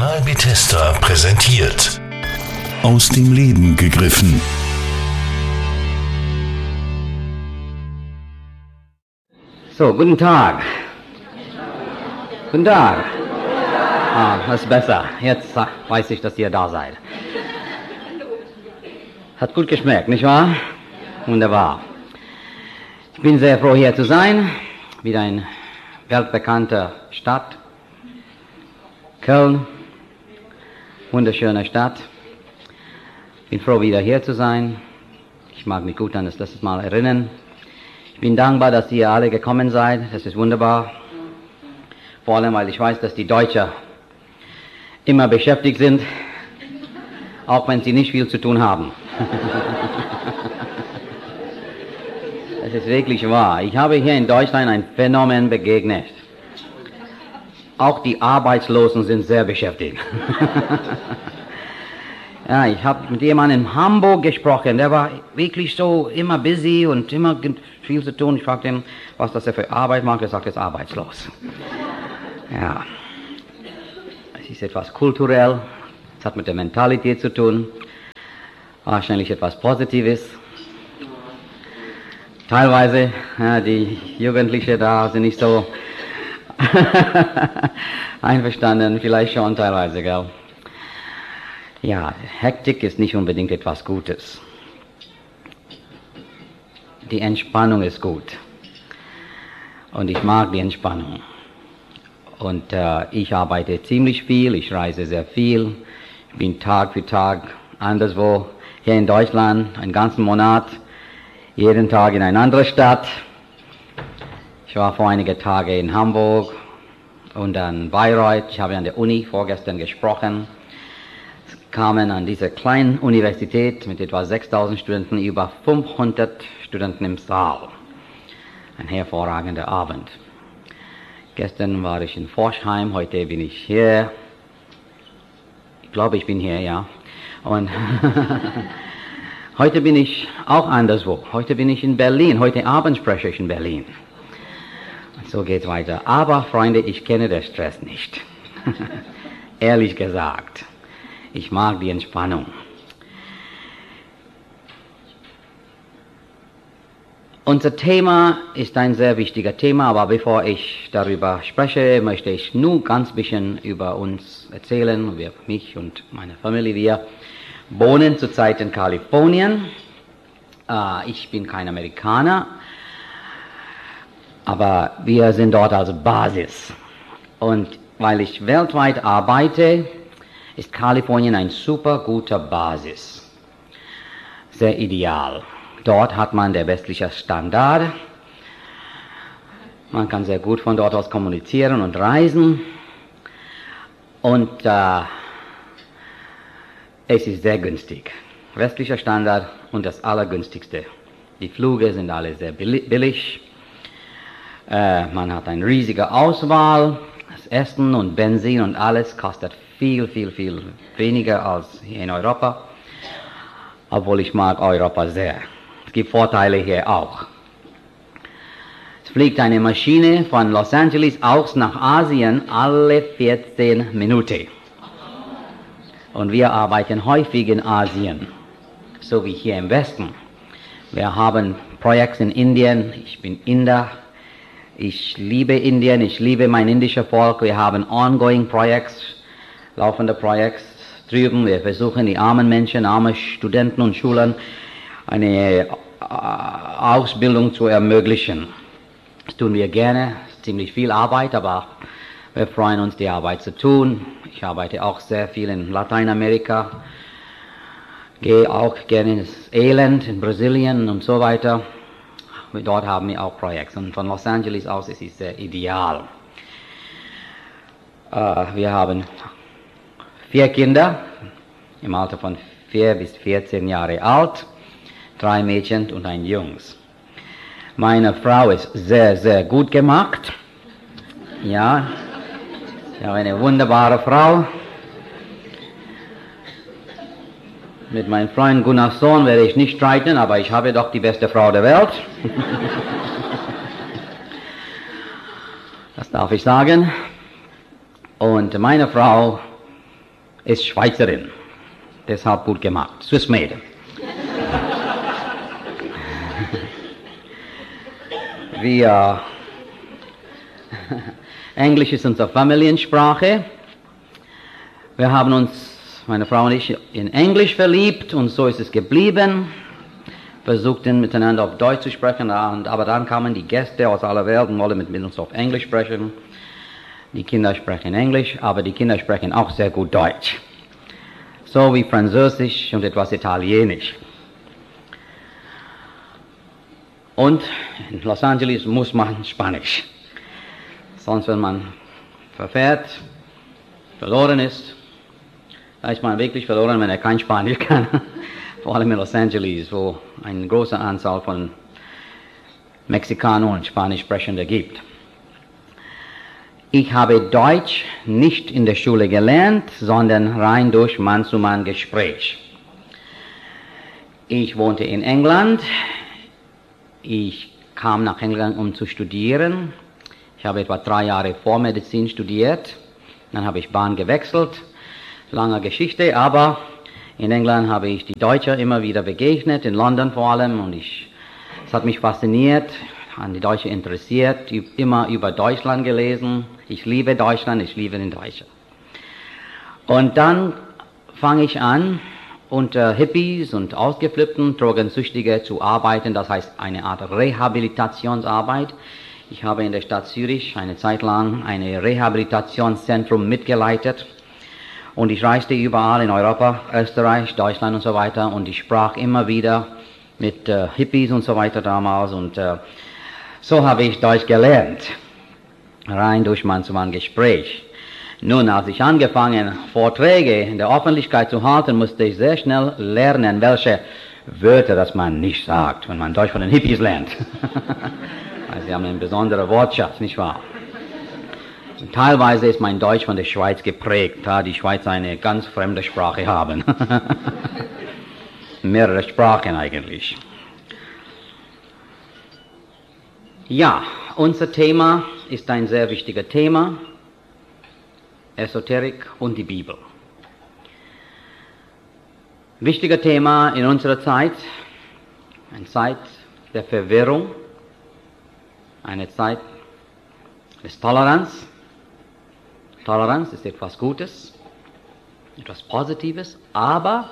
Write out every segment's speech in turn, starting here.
Kanal Bethesda präsentiert. Aus dem Leben gegriffen. So, guten Tag. Guten Tag. Ah, das ist besser. Jetzt weiß ich, dass ihr da seid. Hat gut geschmeckt, nicht wahr? Wunderbar. Ich bin sehr froh, hier zu sein. Wieder eine weltbekannte Stadt. Köln. Wunderschöne Stadt. Ich bin froh, wieder hier zu sein. Ich mag mich gut an das letzte Mal erinnern. Ich bin dankbar, dass ihr alle gekommen seid. Das ist wunderbar. Vor allem, weil ich weiß, dass die Deutschen immer beschäftigt sind, auch wenn sie nicht viel zu tun haben. Das ist wirklich wahr. Ich habe hier in Deutschland ein Phänomen begegnet. Auch die Arbeitslosen sind sehr beschäftigt. Ja, ich habe mit jemandem in Hamburg gesprochen, der war wirklich so immer busy und immer viel zu tun. Ich fragte ihn, was das er für Arbeit macht. Er sagt, er ist arbeitslos. Ja, es ist etwas kulturell, es hat mit der Mentalität zu tun, wahrscheinlich etwas Positives. Teilweise, ja, die Jugendlichen da sind nicht so einverstanden, vielleicht schon teilweise, gell? Ja, Hektik ist nicht unbedingt etwas Gutes. Die Entspannung ist gut. Und ich mag die Entspannung. Und ich arbeite ziemlich viel, ich reise sehr viel. Ich bin Tag für Tag anderswo. Hier in Deutschland, einen ganzen Monat, jeden Tag in eine andere Stadt. Ich war vor einigen Tagen in Hamburg und dann Bayreuth. Ich habe an der Uni vorgestern gesprochen. Es kamen an dieser kleinen Universität mit etwa 6000 Studenten über 500 Studenten im Saal. Ein hervorragender Abend. Gestern war ich in Forchheim, heute bin ich hier. Ich glaube, ich bin hier, ja. Und heute bin ich auch anderswo. Heute bin ich in Berlin. Heute Abend spreche ich in Berlin. Und so geht's weiter. Aber, Freunde, ich kenne den Stress nicht. Ehrlich gesagt. Ich mag die Entspannung. Unser Thema ist ein sehr wichtiger Thema, aber bevor ich darüber spreche, möchte ich nur ganz bisschen über uns erzählen, über mich und meine Familie. Wir wohnen zurzeit in Kalifornien. Ich bin kein Amerikaner, aber wir sind dort als Basis. Und weil ich weltweit arbeite, ist Kalifornien ein super guter Basis. Sehr ideal. Dort hat man der westliche Standard. Man kann sehr gut von dort aus kommunizieren und reisen. Und es ist sehr günstig. Westlicher Standard und das Allergünstigste. Die Flüge sind alle sehr billig. Man hat eine riesige Auswahl. Das Essen und Benzin und alles kostet viel weniger als hier in Europa. Obwohl ich mag Europa sehr. Es gibt Vorteile hier auch. Es fliegt eine Maschine von Los Angeles aus nach Asien alle 14 Minuten. Und wir arbeiten häufig in Asien, so wie hier im Westen. Wir haben Projekte in Indien. Ich bin Inder. Ich liebe Indien. Ich liebe mein indisches Volk. Wir haben ongoing Projekte, laufende Projekte drüben. Wir versuchen, die armen Menschen, arme Studenten und Schulen eine Ausbildung zu ermöglichen. Das tun wir gerne, ziemlich viel Arbeit, aber wir freuen uns, die Arbeit zu tun. Ich arbeite auch sehr viel in Lateinamerika, gehe auch gerne ins Elend, in Brasilien und so weiter. Dort haben wir auch Projekte und von Los Angeles aus ist es sehr ideal. Wir haben 4 Kinder im Alter von 4 bis 14 Jahre alt. 3 Mädchen und ein Jungs. Meine Frau ist sehr gut gemacht. Ja, ich habe eine wunderbare Frau. Mit meinem Freund Gunnar Sohn werde ich nicht streiten, aber ich habe doch die beste Frau der Welt. Das darf ich sagen. Und meine Frau ist Schweizerin. Deshalb gut gemacht. Swiss made. Englisch ist unsere Familiensprache. Wir haben uns, meine Frau und ich, in Englisch verliebt und so ist es geblieben. Versuchten miteinander auf Deutsch zu sprechen, aber dann kamen die Gäste aus aller Welt und wollten mit uns auf Englisch sprechen. Die Kinder sprechen Englisch, aber die Kinder sprechen auch sehr gut Deutsch. So wie Französisch und etwas Italienisch. Und in Los Angeles muss man Spanisch. Sonst, wenn man verfährt, verloren ist, da ist man wirklich verloren, wenn er kein Spanisch kann. Vor allem in Los Angeles, wo eine große Anzahl von Mexikanern und Spanischsprechenden gibt. Ich habe Deutsch nicht in der Schule gelernt, sondern rein durch Mann-zu-Mann-Gespräch. Ich wohnte in England. Ich kam nach England, um zu studieren. Ich habe etwa 3 Jahre Vormedizin studiert. Dann habe ich Bahn gewechselt. Lange Geschichte, aber in England habe ich die Deutschen immer wieder begegnet, in London vor allem, und es hat mich fasziniert, an die Deutschen interessiert, immer über Deutschland gelesen. Ich liebe Deutschland, ich liebe den Deutschen. Und dann fange ich an, unter Hippies und ausgeflippten Drogensüchtigen zu arbeiten, das heißt eine Art Rehabilitationsarbeit. Ich habe in der Stadt Zürich eine Zeit lang ein Rehabilitationszentrum mitgeleitet. Und ich reiste überall in Europa, Österreich, Deutschland und so weiter und ich sprach immer wieder mit Hippies und so weiter damals und so habe ich Deutsch gelernt, rein durch Mann-zu-Mann-Gespräch. Nun, als ich angefangen Vorträge in der Öffentlichkeit zu halten, musste ich sehr schnell lernen, welche Wörter das man nicht sagt, wenn man Deutsch von den Hippies lernt. Also, sie haben einen besonderen Wortschatz, nicht wahr? Und teilweise ist mein Deutsch von der Schweiz geprägt, da die Schweiz eine ganz fremde Sprache haben. Mehrere Sprachen eigentlich. Ja, unser Thema ist ein sehr wichtiges Thema, Esoterik und die Bibel. Wichtiges Thema in unserer Zeit, eine Zeit der Verwirrung, eine Zeit des Toleranz. Toleranz ist etwas Gutes, etwas Positives, aber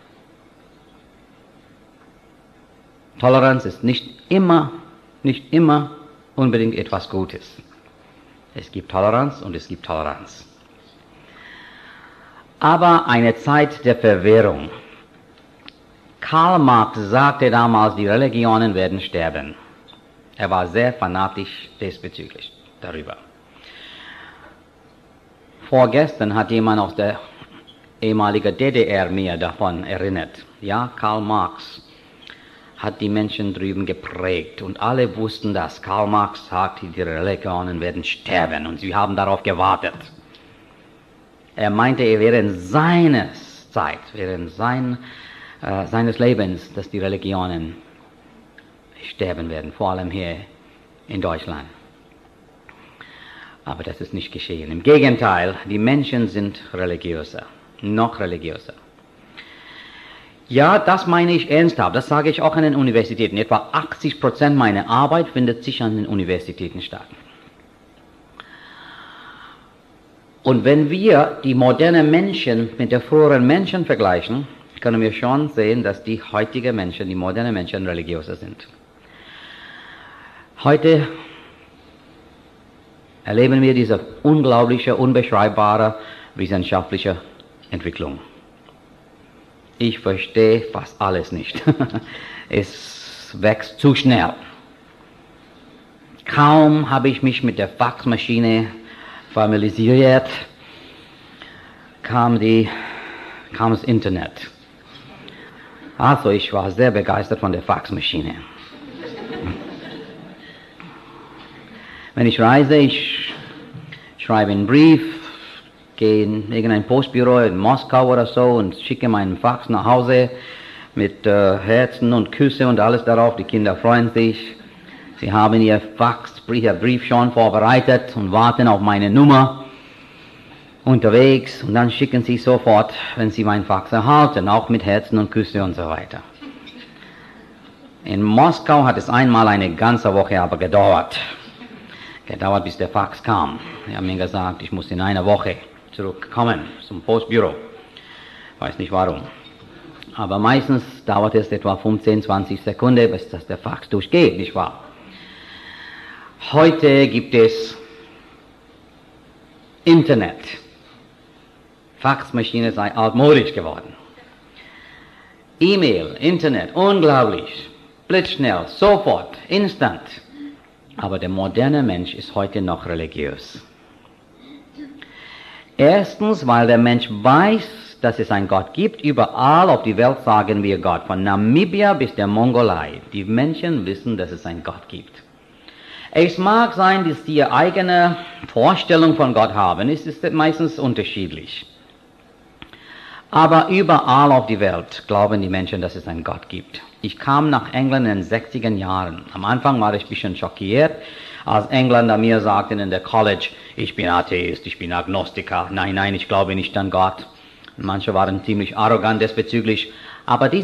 Toleranz ist nicht immer unbedingt etwas Gutes. Es gibt Toleranz und es gibt Toleranz. Aber eine Zeit der Verwirrung. Karl Marx sagte damals, die Religionen werden sterben. Er war sehr fanatisch diesbezüglich darüber. Vorgestern hat jemand aus der ehemaligen DDR mir davon erinnert. Ja, Karl Marx hat die Menschen drüben geprägt und alle wussten das. Karl Marx sagte, die Religionen werden sterben und sie haben darauf gewartet. Er meinte, während seines Zeit, während seines Lebens, dass die Religionen sterben werden, vor allem hier in Deutschland. Aber das ist nicht geschehen. Im Gegenteil, die Menschen sind religiöser, noch religiöser. Ja, das meine ich ernsthaft, das sage ich auch an den Universitäten. Etwa 80% meiner Arbeit findet sich an den Universitäten statt. Und wenn wir die modernen Menschen mit den früheren Menschen vergleichen, können wir schon sehen, dass die heutigen Menschen, die modernen Menschen religiöser sind. Heute erleben wir diese unglaubliche, unbeschreibbare wissenschaftliche Entwicklung. Ich verstehe fast alles nicht. Es wächst zu schnell. Kaum habe ich mich mit der Faxmaschine familiarisiert, kam das Internet. Also ich war sehr begeistert von der Faxmaschine. Wenn ich reise, ich schreibe einen Brief, gehe in irgendein Postbüro in Moskau oder so und schicke meinen Fax nach Hause mit Herzen und Küsse und alles darauf. Die Kinder freuen sich. Sie haben ihr Brief schon vorbereitet und warten auf meine Nummer. unterwegs und dann schicken sie sofort, wenn sie mein Fax erhalten, auch mit Herzen und Küsse und so weiter. In Moskau hat es einmal eine ganze Woche aber gedauert, bis der Fax kam. Sie haben mir gesagt, ich muss in einer Woche zurückkommen zum Postbüro. Weiß nicht warum. Aber meistens dauert es etwa 15, 20 Sekunden, bis der Fax durchgeht, nicht wahr? Heute gibt es Internet. Faxmaschine sei altmodisch geworden. E-Mail, Internet, unglaublich, blitzschnell, sofort, instant. Aber der moderne Mensch ist heute noch religiös. Erstens, weil der Mensch weiß, dass es einen Gott gibt. Überall auf die Welt sagen wir Gott. Von Namibia bis der Mongolei. Die Menschen wissen, dass es einen Gott gibt. Es mag sein, dass sie ihre eigene Vorstellung von Gott haben. Es ist meistens unterschiedlich. Aber überall auf die Welt glauben die Menschen, dass es einen Gott gibt. Ich kam nach England in den 60er Jahren. Am Anfang war ich ein bisschen schockiert, als Engländer mir sagten in der College, ich bin Atheist, ich bin Agnostiker, nein, ich glaube nicht an Gott. Manche waren ziemlich arrogant diesbezüglich. Aber